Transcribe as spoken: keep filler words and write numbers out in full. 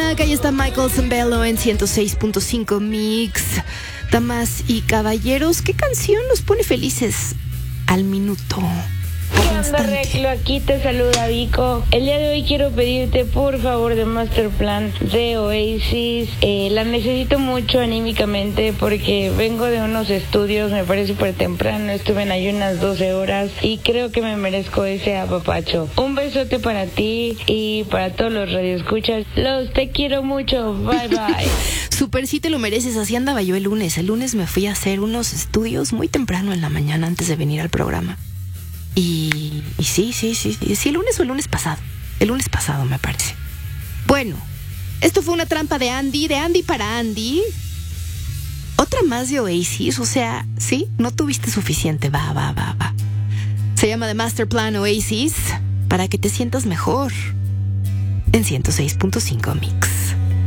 Black. Ahí está Michael Zambello en ciento seis punto cinco Mix. Damas y caballeros, ¿qué canción los pone felices al minuto? ¿Qué onda, Reclo? Aquí te saluda Vico. El día de hoy quiero pedirte, por favor, de Masterplan de Oasis. Eh, la necesito mucho anímicamente porque vengo de unos estudios, me parece súper temprano, estuve en ayunas doce horas y creo que me merezco ese apapacho. Un besote para ti y para todos los radioescuchas. Los te quiero mucho. Bye, bye. Súper, sí te lo mereces. Así andaba yo el lunes. El lunes me fui a hacer unos estudios muy temprano en la mañana antes de venir al programa. Y, y sí, sí, sí, sí, sí, el lunes o el lunes pasado. El lunes pasado, me parece. Bueno, esto fue una trampa de Andy, de Andy para Andy. Otra más de Oasis, o sea, sí, no tuviste suficiente. Va, va, va, va. Se llama The Masterplan Oasis, para que te sientas mejor. En ciento seis punto cinco Mix.